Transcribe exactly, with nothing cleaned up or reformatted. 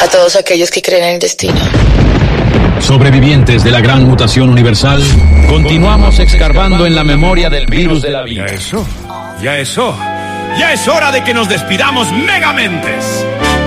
a todos aquellos que creen en el destino. Sobrevivientes de la gran mutación universal, continuamos escarbando en la memoria del virus de la vida. ¿Ya eso? ¿Ya eso? ¡Ya es hora de que nos despidamos, Megamentes!